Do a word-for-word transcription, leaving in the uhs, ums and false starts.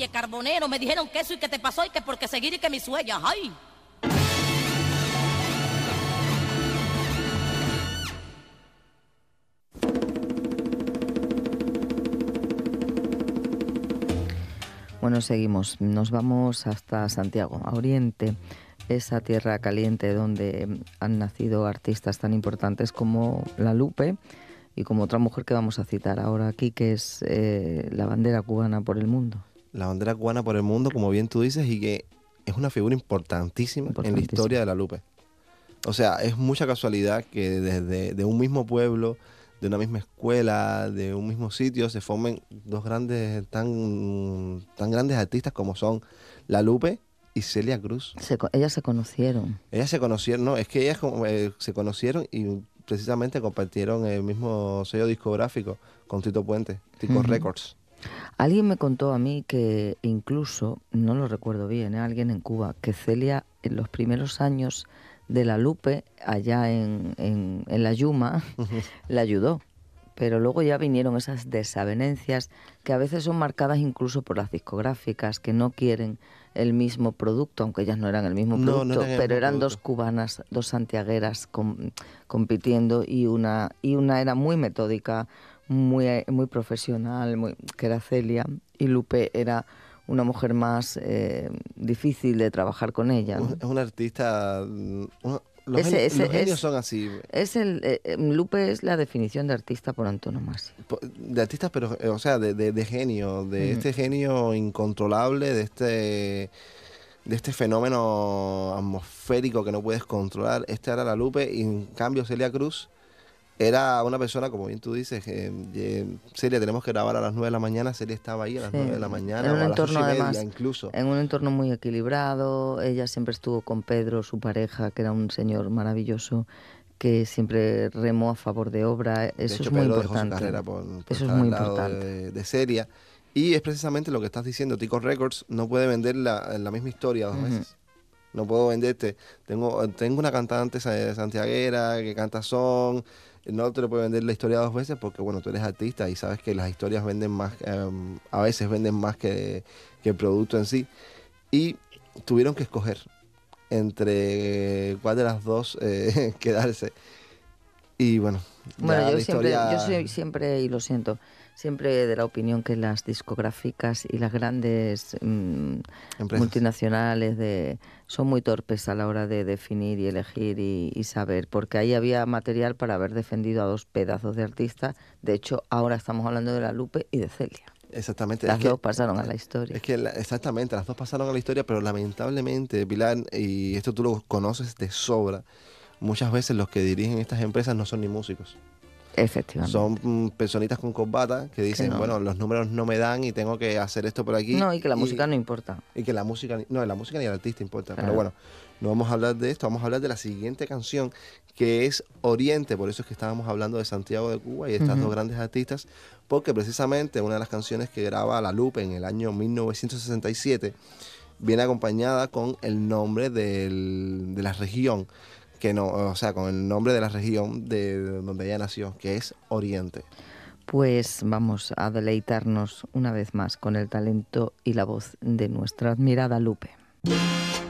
Oye, Carbonero, me dijeron que eso y que te pasó y que porque seguir y que mis huellas, ay. Bueno, seguimos. Nos vamos hasta Santiago, a Oriente, esa tierra caliente donde han nacido artistas tan importantes como La Lupe y como otra mujer que vamos a citar ahora aquí, que es eh, la bandera cubana por el mundo. La bandera cubana por el mundo, como bien tú dices, y que es una figura importantísima, importantísima. en la historia de La Lupe. O sea, es mucha casualidad que desde de un mismo pueblo, de una misma escuela, de un mismo sitio, se formen dos grandes, tan, tan grandes artistas como son La Lupe y Celia Cruz. Se, ellas se conocieron. Ellas se conocieron, no, es que ellas eh, se conocieron y precisamente compartieron el mismo sello discográfico con Tito Puente, Tico uh-huh. Records. Alguien me contó a mí que incluso, no lo recuerdo bien, ¿eh? Alguien en Cuba, que Celia en los primeros años de La Lupe, allá en, en, en la Yuma, uh-huh. le ayudó. Pero luego ya vinieron esas desavenencias que a veces son marcadas incluso por las discográficas, que no quieren el mismo producto, aunque ellas no eran el mismo producto, no, no eran pero eran producto. Dos cubanas, dos santiagueras com, compitiendo y una, y una era muy metódica, muy, muy profesional, muy, que era Celia, y Lupe era una mujer más eh, difícil de trabajar con ella, ¿no? Es una artista... Una, los, ese, genios, ese, los genios es, son así. Es el, eh, Lupe es la definición de artista por antonomasia. De artista, pero, o sea, de, de, de genio, de uh-huh. este genio incontrolable, de este, de este fenómeno atmosférico que no puedes controlar. Esta era La Lupe, y en cambio Celia Cruz era una persona, como bien tú dices, que eh, Celia, tenemos que grabar a las nueve de la mañana, Celia estaba ahí a las sí. nueve de la mañana, en un o a entorno, las ocho y media, además, incluso. En un entorno muy equilibrado. Ella siempre estuvo con Pedro, su pareja, que era un señor maravilloso, que siempre remó a favor de obra. Eso de hecho, es muy Pedro importante. Dejó su carrera por, por Eso es muy importante. De, de Celia. Y es precisamente lo que estás diciendo, Tico Records no puede vender la, la misma historia dos uh-huh. veces. No puedo venderte. Tengo, tengo una cantante santiaguera que canta son... No te lo puedo vender la historia dos veces porque, bueno, tú eres artista y sabes que las historias venden más, um, a veces venden más que, que el producto en sí. Y tuvieron que escoger entre cuál de las dos eh, quedarse. Y bueno, bueno yo, la siempre, historia... yo soy siempre, y lo siento, siempre de la opinión que las discográficas y las grandes mmm, multinacionales de, son muy torpes a la hora de definir y elegir y, y saber, porque ahí había material para haber defendido a dos pedazos de artistas. De hecho, ahora estamos hablando de La Lupe y de Celia. Exactamente. Las es dos que, pasaron a la historia. Es que la, exactamente, las dos pasaron a la historia, pero lamentablemente, Pilar, y esto tú lo conoces de sobra, muchas veces los que dirigen estas empresas no son ni músicos. Efectivamente. Son mm, personitas con corbata que dicen, que no. bueno, los números no me dan y tengo que hacer esto por aquí. No, y que la y, música no importa. Y que la música, no, la música ni el artista importa. Claro. Pero bueno, no vamos a hablar de esto, vamos a hablar de la siguiente canción, que es Oriente. Por eso es que estábamos hablando de Santiago de Cuba y de estas uh-huh. dos grandes artistas, porque precisamente una de las canciones que graba La Lupe en el año mil novecientos sesenta y siete viene acompañada con el nombre del, de la región, que no, o sea, con el nombre de la región de donde ella nació, que es Oriente. Pues vamos a deleitarnos una vez más con el talento y la voz de nuestra admirada Lupe.